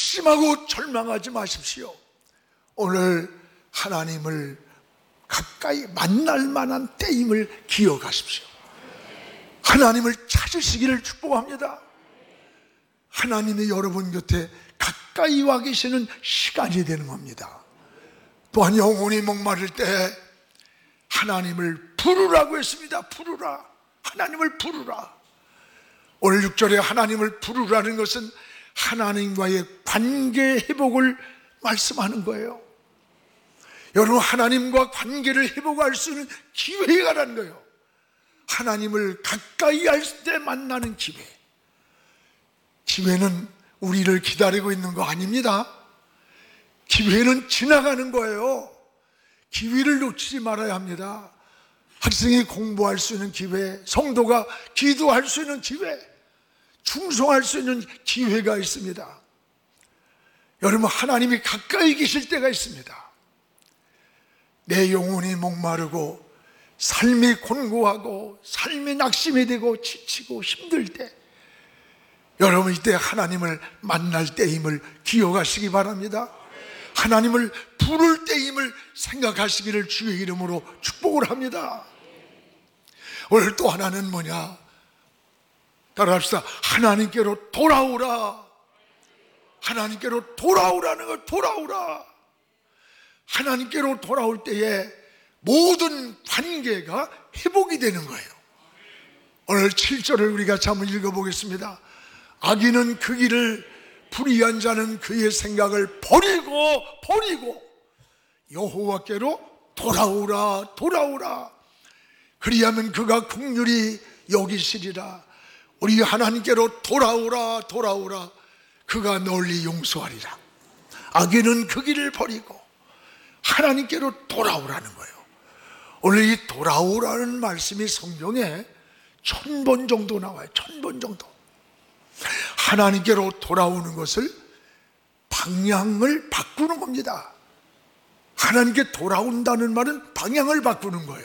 낙심하고 절망하지 마십시오. 오늘 하나님을 가까이 만날 만한 때임을 기억하십시오. 하나님을 찾으시기를 축복합니다. 하나님이 여러분 곁에 가까이 와 계시는 시간이 되는 겁니다. 또한 영혼이 목마를 때 하나님을 부르라고 했습니다. 부르라. 하나님을 부르라. 오늘 6절에 하나님을 부르라는 것은 하나님과의 관계 회복을 말씀하는 거예요. 여러분, 하나님과 관계를 회복할 수 있는 기회가라는 거예요. 하나님을 가까이 할 때 만나는 기회. 기회는 우리를 기다리고 있는 거 아닙니다. 기회는 지나가는 거예요. 기회를 놓치지 말아야 합니다. 학생이 공부할 수 있는 기회, 성도가 기도할 수 있는 기회, 충성할 수 있는 기회가 있습니다. 여러분, 하나님이 가까이 계실 때가 있습니다. 내 영혼이 목마르고 삶이 곤고하고 삶이 낙심이 되고 지치고 힘들 때, 여러분 이때 하나님을 만날 때임을 기억하시기 바랍니다. 하나님을 부를 때임을 생각하시기를 주의 이름으로 축복을 합니다. 오늘 또 하나는 뭐냐? 따라합시다. 하나님께로 돌아오라. 하나님께로 돌아오라는 것. 돌아오라. 하나님께로 돌아올 때에 모든 관계가 회복이 되는 거예요. 오늘 7절을 우리가 한번 읽어보겠습니다. 악인은 그 길을, 불의한 자는 그의 생각을 버리고 여호와께로 돌아오라. 돌아오라. 그리하면 그가 긍휼히 여기시리라. 우리 하나님께로 돌아오라. 돌아오라. 그가 널리 용서하리라. 악인은 그 길을 버리고 하나님께로 돌아오라는 거예요. 오늘 이 돌아오라는 말씀이 성경에 1000번 정도 나와요. 1000번 정도. 하나님께로 돌아오는 것을 방향을 바꾸는 겁니다. 하나님께 돌아온다는 말은 방향을 바꾸는 거예요.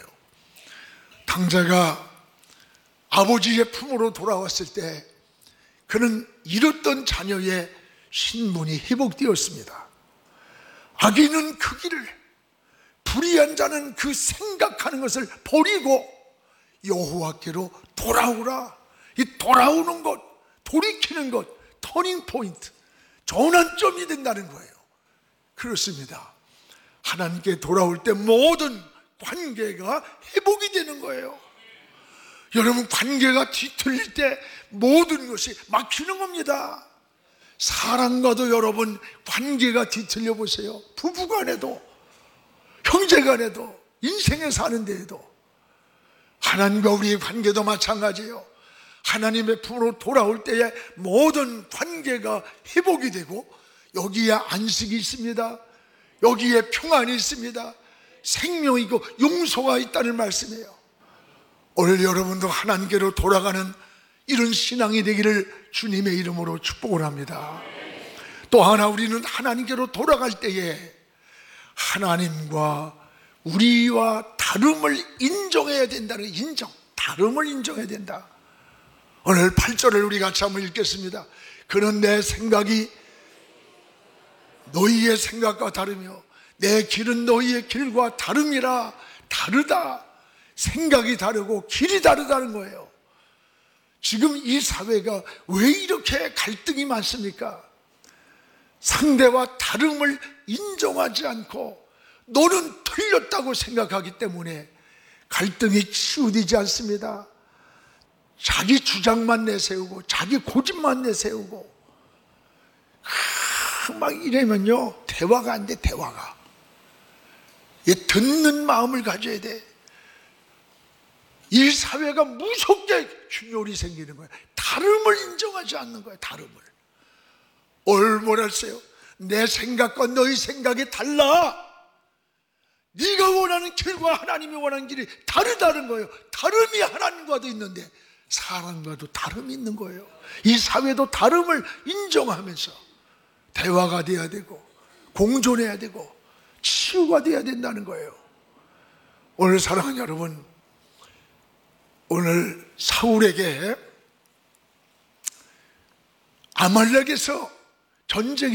당자가 아버지의 품으로 돌아왔을 때 그는 잃었던 자녀의 신분이 회복되었습니다. 악인은 그 길을, 불의한 자는 그 생각하는 것을 버리고 여호와께로 돌아오라. 이 돌아오는 것, 돌이키는 것, 터닝 포인트, 전환점이 된다는 거예요. 그렇습니다. 하나님께 돌아올 때 모든 관계가 회복이 되는 거예요. 여러분, 관계가 뒤틀릴 때 모든 것이 막히는 겁니다. 사랑과도 여러분 관계가 뒤틀려 보세요. 부부간에도, 형제간에도, 인생에 사는 데에도. 하나님과 우리의 관계도 마찬가지예요. 하나님의 품으로 돌아올 때에 모든 관계가 회복이 되고 여기에 안식이 있습니다. 여기에 평안이 있습니다. 생명이 있고 용서가 있다는 말씀이에요. 오늘 여러분도 하나님께로 돌아가는 이런 신앙이 되기를 주님의 이름으로 축복을 합니다. 또 하나, 우리는 하나님께로 돌아갈 때에 하나님과 우리와 다름을 인정해야 된다는 인정, 다름을 인정해야 된다. 오늘 8절을 우리 같이 한번 읽겠습니다. 그는 내 생각이 너희의 생각과 다르며 내 길은 너희의 길과 다름이라. 다르다. 생각이 다르고 길이 다르다는 거예요. 지금 이 사회가 왜 이렇게 갈등이 많습니까? 상대와 다름을 인정하지 않고 너는 틀렸다고 생각하기 때문에 갈등이 치유되지 않습니다. 자기 주장만 내세우고 자기 고집만 내세우고 막 이러면요 대화가 안 돼. 대화가 듣는 마음을 가져야 돼. 이 사회가 무섭게 균열이 생기는 거예요. 다름을 인정하지 않는 거예요. 다름을. 오늘 뭐라 했어요? 내 생각과 너희 생각이 달라. 네가 원하는 길과 하나님이 원하는 길이 다르다는 거예요. 다름이 하나님과도 있는데 사람과도 다름이 있는 거예요. 이 사회도 다름을 인정하면서 대화가 돼야 되고 공존해야 되고 치유가 돼야 된다는 거예요. 오늘 사랑하는 여러분, 오늘 사울에게 아말렉에서 전쟁이